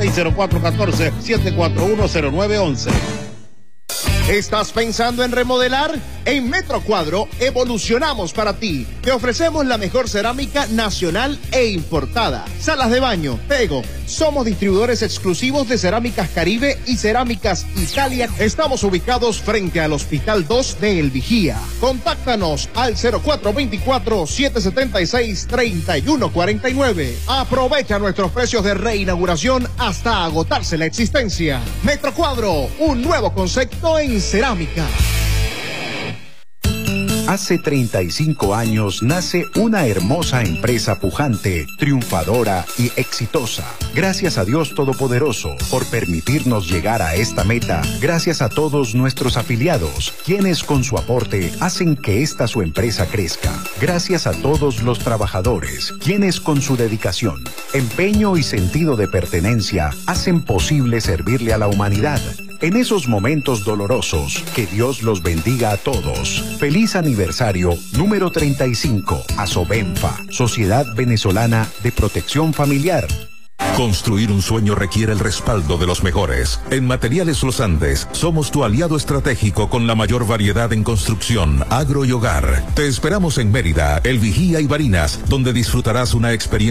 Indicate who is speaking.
Speaker 1: 604-14-741-0911.
Speaker 2: ¿Estás pensando en remodelar? En Metro Cuadro evolucionamos para ti. Te ofrecemos la mejor cerámica nacional e importada. Salas de baño, Pego. Somos distribuidores exclusivos de Cerámicas Caribe y Cerámicas Italia. Estamos ubicados frente al Hospital 2 de El Vigía. Contáctanos al 0424-776-3149. Aprovecha nuestros precios de reinauguración hasta agotarse la existencia. Metro Cuadro, un nuevo concepto en cerámica.
Speaker 3: Hace 35 años nace una hermosa empresa pujante, triunfadora y exitosa. Gracias a Dios Todopoderoso por permitirnos llegar a esta meta. Gracias a todos nuestros afiliados, quienes con su aporte hacen que su empresa crezca. Gracias a todos los trabajadores, quienes con su dedicación, empeño y sentido de pertenencia hacen posible servirle a la humanidad. En esos momentos dolorosos, que Dios los bendiga a todos. Feliz aniversario número 35, Asobenfa, Sociedad Venezolana de Protección Familiar.
Speaker 4: Construir un sueño requiere el respaldo de los mejores. En Materiales Los Andes, somos tu aliado estratégico con la mayor variedad en construcción, agro y hogar. Te esperamos en Mérida, El Vigía y Barinas, donde disfrutarás una experiencia